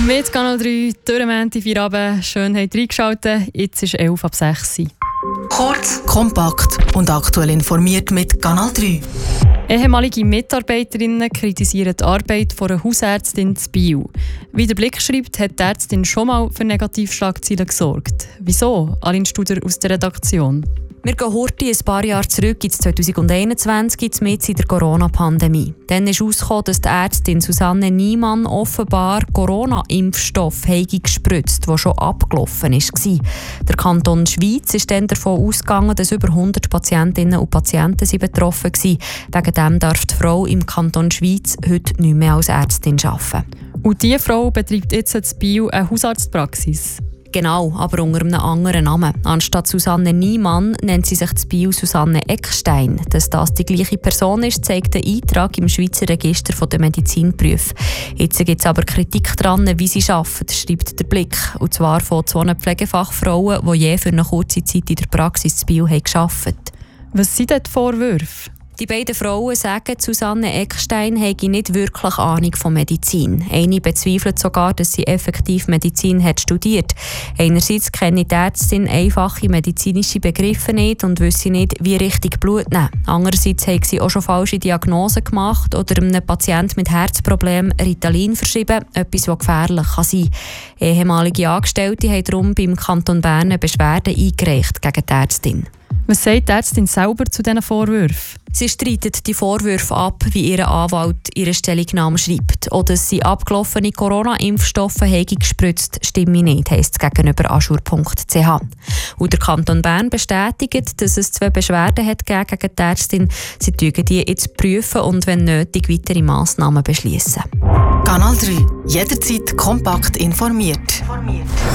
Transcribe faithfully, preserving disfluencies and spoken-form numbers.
Mit Kanal drei, Dürremänti, Feierabend. Schön, habt ihr reingeschaltet. Jetzt ist elf ab sechs. Kurz, kompakt und aktuell informiert mit Kanal drei. Ehemalige Mitarbeiterinnen kritisieren die Arbeit einer Hausärztin in Biel. Wie der Blick schreibt, hat die Ärztin schon mal für Negativschlagzeilen gesorgt. Wieso? Aline Studer aus der Redaktion. Wir gehen heute ein paar Jahre zurück ins zwanzig einundzwanzig, mitten in der Corona-Pandemie. Dann ist herausgekommen, dass die Ärztin Susanne Niemann offenbar Corona-Impfstoff gespritzt, der schon abgelaufen war. Der Kanton Schwyz ist dann davon ausgegangen, dass über hundert Patientinnen und Patienten betroffen waren. Wegen dem darf die Frau im Kanton Schwyz heute nicht mehr als Ärztin arbeiten. Und diese Frau betreibt jetzt in Biel eine Hausarztpraxis. Genau, aber unter einem anderen Namen. Anstatt Susanne Niemann nennt sie sich zu Biel Susanne Eckstein. Dass das die gleiche Person ist, zeigt der Eintrag im Schweizer Register der Medizinberufe. Jetzt gibt es aber Kritik daran, wie sie arbeitet, schreibt der Blick. Und zwar von zwei Pflegefachfrauen, die je für eine kurze Zeit in der Praxis zu Biel gearbeitet haben. Was sind denn die Vorwürfe? Die beiden Frauen sagen, Susanne Eckstein habe nicht wirklich Ahnung von Medizin. Eine bezweifelt sogar, dass sie effektiv Medizin hat studiert. Einerseits kenne die Ärztin einfache medizinische Begriffe nicht und wisse nicht, wie richtig Blut nehmen. Andererseits hat sie auch schon falsche Diagnosen gemacht oder einem Patienten mit Herzproblemen Ritalin verschrieben, etwas, was gefährlich kann sein kann. Ehemalige Angestellte haben darum beim Kanton Bern eine Beschwerde eingereicht gegen die Ärztin. Was sagt die Ärztin selber zu diesen Vorwürfen? Sie streitet die Vorwürfe ab, wie ihr Anwalt ihre Stellungnahme schreibt. Oder dass sie abgelaufene Corona-Impfstoffe gespritzt, stimme nicht, heisst es gegenüber aschur punkt c h. Und der Kanton Bern bestätigt, dass es zwei Beschwerden hat gegen die Ärztin. Sie prüfen die jetzt prüfen und wenn nötig weitere Massnahmen beschließen. Kanal drei. Jederzeit kompakt informiert.